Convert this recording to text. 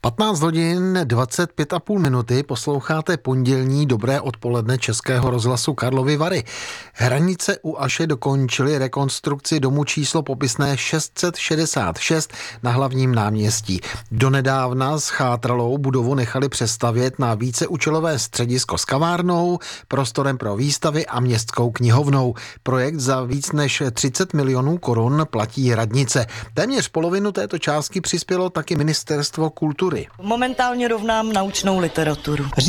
15 hodin 25,5 minuty posloucháte pondělní Dobré odpoledne Českého rozhlasu Karlovy Vary. Hranice u Aše dokončily rekonstrukci domu číslo popisné 666 na hlavním náměstí. Donedávna schátralou budovu nechali přestavět na víceúčelové středisko s kavárnou, prostorem pro výstavy a městskou knihovnou. Projekt za víc než 30 milionů korun platí radnice. Téměř polovinu této částky přispělo taky Ministerstvo kultury. Momentálně rovnám naučnou literaturu.